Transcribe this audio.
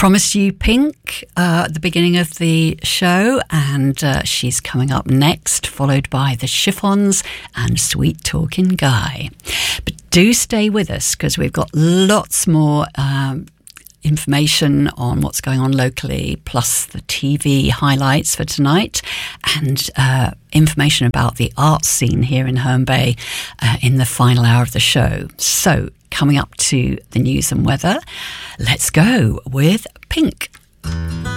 Promised you Pink at the beginning of the show, and she's coming up next, followed by the Chiffons and Sweet Talking Guy. But do stay with us, because we've got lots more information on what's going on locally, plus the TV highlights for tonight, and information about the arts scene here in Herne Bay in the final hour of the show. So, coming up to the news and weather, let's go with Pink.